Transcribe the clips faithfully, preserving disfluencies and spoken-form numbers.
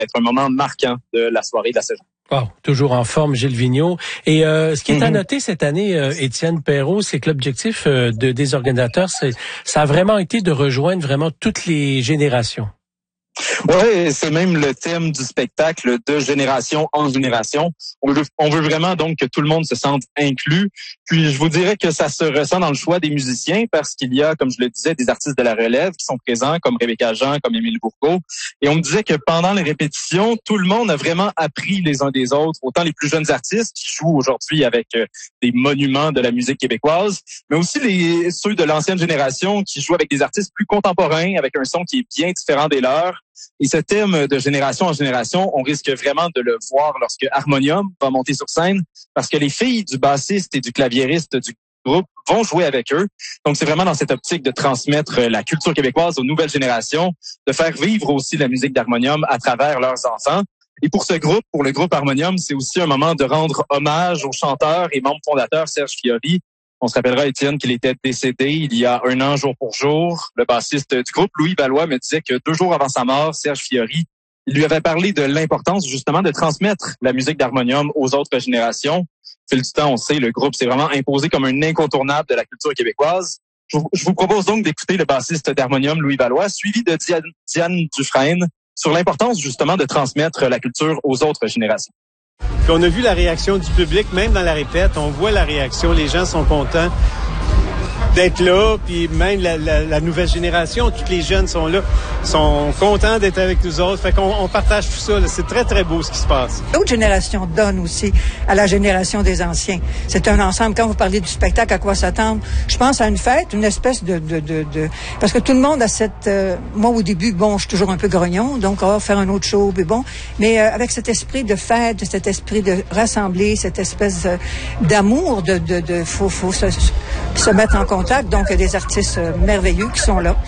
être un moment marquant de la soirée de la saison. Wow, toujours en forme, Gilles Vigneault. Et euh, ce qui est mm-hmm. à noter cette année, euh, Étienne Perrault, c'est que l'objectif euh, de, des organisateurs, c'est, ça a vraiment été de rejoindre vraiment toutes les générations. Oui, c'est même le thème du spectacle, de génération en génération. On veut, on veut vraiment donc que tout le monde se sente inclus. Puis je vous dirais que ça se ressent dans le choix des musiciens parce qu'il y a, comme je le disais, des artistes de la relève qui sont présents, comme Rebecca Jean, comme Émile Bourgault. Et on me disait que pendant les répétitions, tout le monde a vraiment appris les uns des autres, autant les plus jeunes artistes qui jouent aujourd'hui avec euh, des monuments de la musique québécoise, mais aussi les ceux de l'ancienne génération qui jouent avec des artistes plus contemporains, avec un son qui est bien différent des leurs. Et ce thème de génération en génération, on risque vraiment de le voir lorsque Harmonium va monter sur scène, parce que les filles du bassiste et du claviériste du groupe vont jouer avec eux. Donc, c'est vraiment dans cette optique de transmettre la culture québécoise aux nouvelles générations, de faire vivre aussi la musique d'Harmonium à travers leurs enfants. Et pour ce groupe, pour le groupe Harmonium, c'est aussi un moment de rendre hommage au chanteur et membre fondateur Serge Fiori. On se rappellera, Étienne, qu'il était décédé il y a un an, jour pour jour. Le bassiste du groupe, Louis Valois, me disait que deux jours avant sa mort, Serge Fiori, il lui avait parlé de l'importance, justement, de transmettre la musique d'Harmonium aux autres générations. Au fil du temps, on sait, le groupe s'est vraiment imposé comme un incontournable de la culture québécoise. Je vous, je vous propose donc d'écouter le bassiste d'Harmonium, Louis Valois, suivi de Diane, Diane Dufresne, sur l'importance, justement, de transmettre la culture aux autres générations. Puis on a vu la réaction du public, même dans la répète, on voit la réaction, les gens sont contents d'être là, puis même la, la, la nouvelle génération, tous les jeunes sont là, sont contents d'être avec nous autres, fait qu'on on partage tout ça, là. C'est très très beau ce qui se passe. L'autre génération donne aussi à la génération des anciens. C'est un ensemble. Quand vous parlez du spectacle, à quoi s'attendre, je pense à une fête, une espèce de... de, de, de... Parce que tout le monde a cette... Euh... Moi, au début, bon, je suis toujours un peu grognon, donc on va faire un autre show, puis bon, mais euh, avec cet esprit de fête, cet esprit de rassembler, cette espèce euh, d'amour, de... de, de faut, faut se, se mettre en contact. Donc, il y a des artistes merveilleux qui sont là.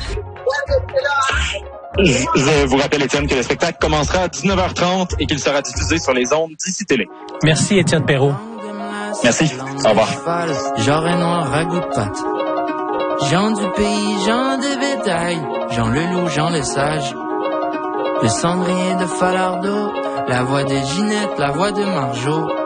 Je, je vous rappelle, Étienne, que le spectacle commencera à dix-neuf heures trente et qu'il sera diffusé sur les ondes d'Ici Télé. Merci, Étienne Perrault. Merci. Au revoir. Genre noir, ragoût de pâte. Jean du pays, Jean de bétail. Jean le loup, Jean le sage. Le cendrier de Falardeau. La voix de Ginette, la voix de Marjo.